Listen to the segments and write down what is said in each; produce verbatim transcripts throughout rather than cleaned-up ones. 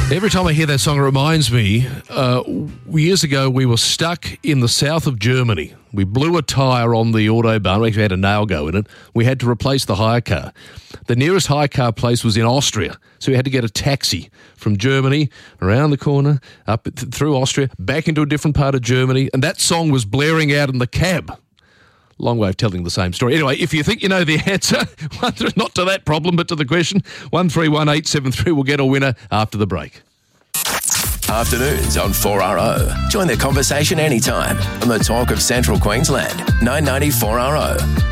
Every time I hear that song, it reminds me, uh, years ago we were stuck in the south of Germany. We blew a tyre on the Autobahn. We actually had a nail go in it. We had to replace the hire car. The nearest hire car place was in Austria, so we had to get a taxi from Germany, around the corner, up th- through Austria, back into a different part of Germany, and that song was blaring out in the cab. Long way of telling the same story. Anyway, if you think you know the answer, not to that problem, but to the question, one three one eight seven three will get a winner after the break. Afternoons on four R O. Join the conversation anytime on the Talk of Central Queensland, nine ninety four R O.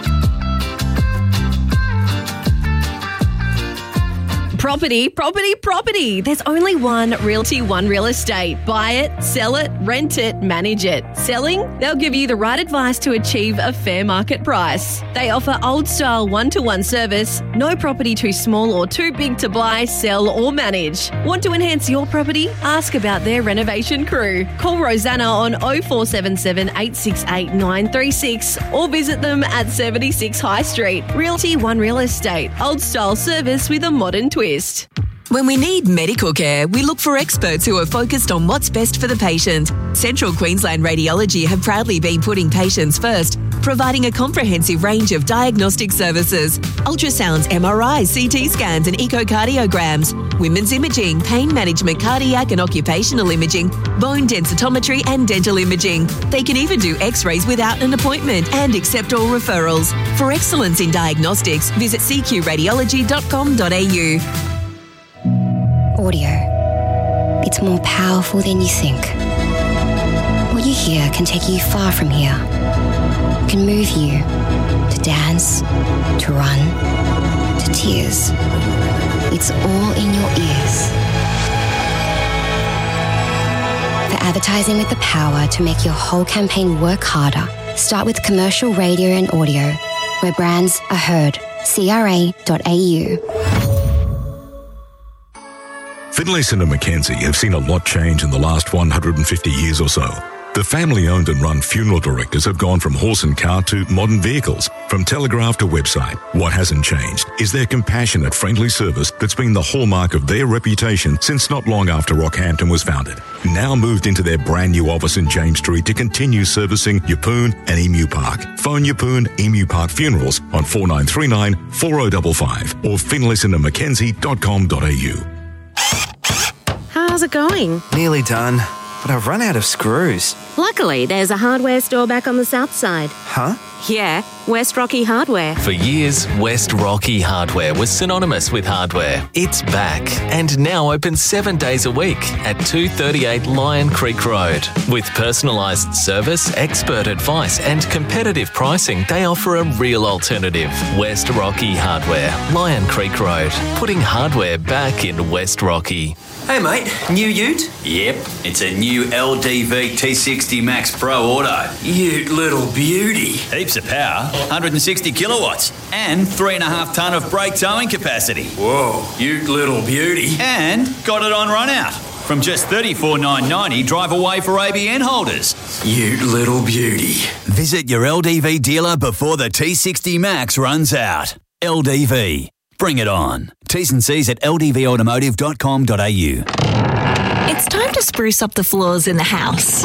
Property, property, property. There's only one Realty One Real Estate. Buy it, sell it, rent it, manage it. Selling? They'll give you the right advice to achieve a fair market price. They offer old-style one-to-one service. No property too small or too big to buy, sell or manage. Want to enhance your property? Ask about their renovation crew. Call Rosanna on oh four seven seven, eight six eight, nine three six or visit them at seventy-six High Street. Realty One Real Estate. Old-style service with a modern twist. When we need medical care, we look for experts who are focused on what's best for the patient. Central Queensland Radiology have proudly been putting patients first, providing a comprehensive range of diagnostic services: ultrasounds, M R Is, C T scans and echocardiograms, women's imaging, pain management, cardiac and occupational imaging, bone densitometry and dental imaging. They can even do x-rays without an appointment and accept all referrals. For excellence in diagnostics, visit c q radiology dot com dot a u. Audio. It's more powerful than you think. What you hear can take you far from here. It can move you to dance, to run, to tears. It's all in your ears. For advertising with the power to make your whole campaign work harder, start with commercial radio and audio, where brands are heard. c r a dot a u. Finlayson and Mackenzie have seen a lot change in the last one hundred fifty years or so. The family-owned and run funeral directors have gone from horse and cart to modern vehicles, from telegraph to website. What hasn't changed is their compassionate, friendly service that's been the hallmark of their reputation since not long after Rockhampton was founded. Now moved into their brand new office in James Street to continue servicing Yeppoon and Emu Park. Phone Yeppoon Emu Park Funerals on four nine three nine, four oh five five or finlayson and mackenzie dot com dot a u. How's it going? Nearly done, but I've run out of screws. Luckily, there's a hardware store back on the south side. Huh? Yeah, West Rocky Hardware. For years, West Rocky Hardware was synonymous with hardware. It's back and now open seven days a week at two thirty-eight Lion Creek Road. With personalised service, expert advice and competitive pricing, they offer a real alternative. West Rocky Hardware, Lion Creek Road, putting hardware back in West Rocky. Hey mate, new ute? Yep, it's a new L D V T sixty Max Pro Auto. Ute little beauty. Heaps of power, one hundred sixty kilowatts, and three and a half tonne of brake towing capacity. Whoa, ute little beauty. And got it on run out. From just thirty-four thousand nine hundred ninety dollars, drive away for A B N holders. Ute little beauty. Visit your L D V dealer before the T sixty Max runs out. L D V. Bring it on. T's and C's at l d v automotive dot com dot a u. It's time to spruce up the floors in the house.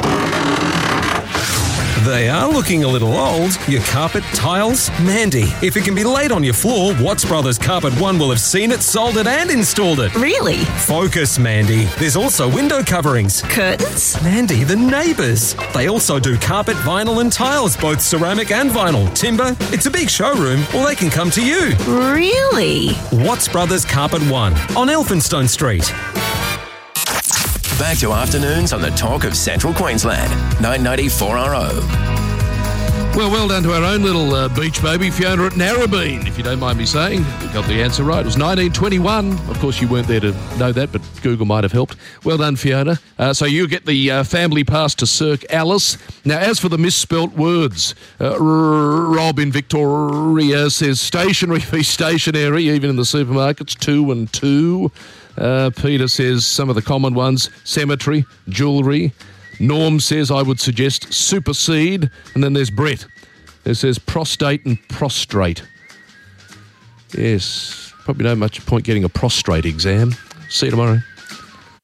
They are looking a little old. Your carpet, tiles, Mandy. If it can be laid on your floor, Watts Brothers Carpet One will have seen it, sold it and installed it. Really? Focus, Mandy. There's also window coverings. Curtains? Mandy, the neighbours. They also do carpet, vinyl and tiles, both ceramic and vinyl. Timber. It's a big showroom, or they can come to you. Really? Watts Brothers Carpet One on Elphinstone Street. Back to afternoons on the Talk of Central Queensland, nine ninety four R O. Well, well done to our own little uh, beach baby, Fiona at Narrabeen, if you don't mind me saying. We got the answer right. It was nineteen twenty-one. Of course, you weren't there to know that, but Google might have helped. Well done, Fiona. Uh, so you get the uh, family pass to Cirque Alice. Now, as for the misspelt words, uh, Rob in Victoria says stationery v stationery, even in the supermarkets, two and two. Uh, Peter says some of the common ones, cemetery, jewellery. Norm says I would suggest supersede. And then there's Brett. It says prostate and prostrate. Yes, probably no much point getting a prostrate exam. See you tomorrow.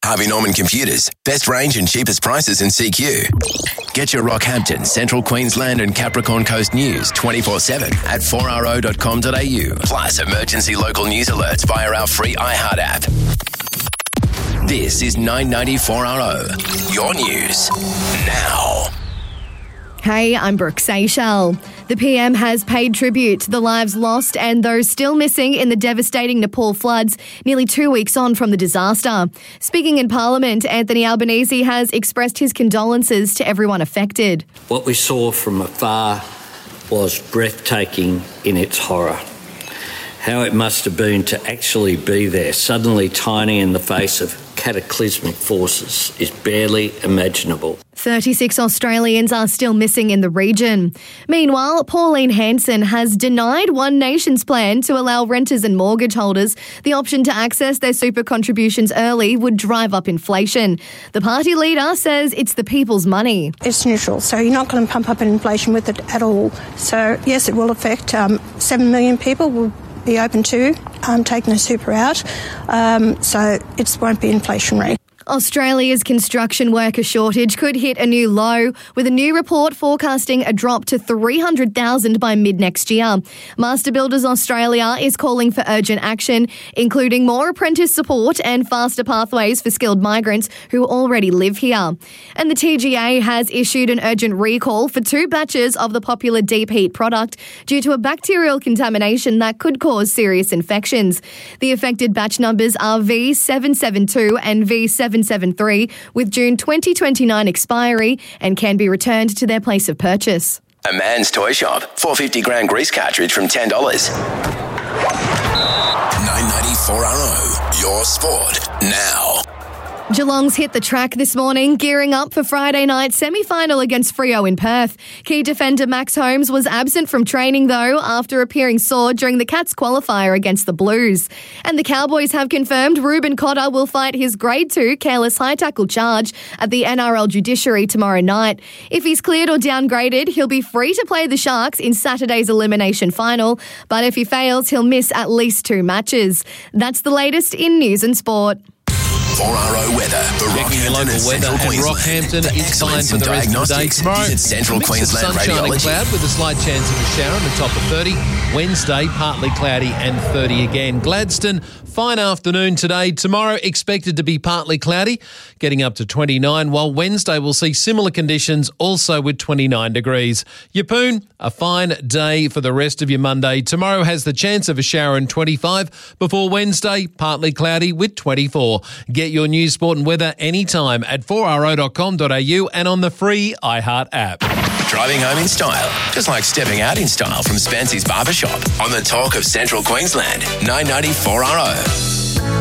Harvey Norman Computers. Best range and cheapest prices in C Q. Get your Rockhampton, Central Queensland and Capricorn Coast news twenty-four seven at four r o dot com dot a u. Plus emergency local news alerts via our free iHeart app. This is nine ninety four R O. Your news now. Hey, I'm Brooke Seychelles. The P M has paid tribute to the lives lost and those still missing in the devastating Nepal floods nearly two weeks on from the disaster. Speaking in Parliament, Anthony Albanese has expressed his condolences to everyone affected. What we saw from afar was breathtaking in its horror. How it must have been to actually be there, suddenly tiny in the face of cataclysmic forces, is barely imaginable. thirty-six Australians are still missing in the region. Meanwhile, Pauline Hanson has denied One Nation's plan to allow renters and mortgage holders the option to access their super contributions early would drive up inflation. The party leader says it's the people's money. It's neutral, so you're not going to pump up inflation with it at all. So, yes, it will affect um, seven million people will be open to um, taking the super out, um, so it won't be inflationary. Australia's construction worker shortage could hit a new low, with a new report forecasting a drop to three hundred thousand by mid-next year. Master Builders Australia is calling for urgent action, including more apprentice support and faster pathways for skilled migrants who already live here. And the T G A has issued an urgent recall for two batches of the popular Deep Heat product due to a bacterial contamination that could cause serious infections. The affected batch numbers are V seven seven two and V seven seven three, with June twenty twenty-nine expiry, and can be returned to their place of purchase. A Man's Toy Shop. four hundred fifty gram grease cartridge from ten dollars. nine ninety-four R O. Your sport now. Geelong's hit the track this morning, gearing up for Friday night semi-final against Freo in Perth. Key defender Max Holmes was absent from training, though, after appearing sore during the Cats qualifier against the Blues. And the Cowboys have confirmed Ruben Cotter will fight his Grade two careless high tackle charge at the N R L judiciary tomorrow night. If he's cleared or downgraded, he'll be free to play the Sharks in Saturday's elimination final, but if he fails, he'll miss at least two matches. That's the latest in news and sport. four R O weather for Rockhampton and Central Queensland. Rockhampton is fine for the rest of the day tomorrow. Visit Central Mix Queensland of sunshine Radiology. and cloud with a slight chance of a shower and a top of thirty. Wednesday, partly cloudy and thirty again. Gladstone, fine afternoon today. Tomorrow, expected to be partly cloudy, getting up to twenty-nine, while Wednesday will see similar conditions, also with twenty-nine degrees. Yeppoon, a fine day for the rest of your Monday. Tomorrow has the chance of a shower and twenty-five, before Wednesday, partly cloudy with twenty-four. Get your news, sport and weather anytime at four r o dot com dot a u and on the free iHeart app. Driving home in style, just like stepping out in style from Spency's Barbershop on the talk of Central Queensland. nine ninety-four R O.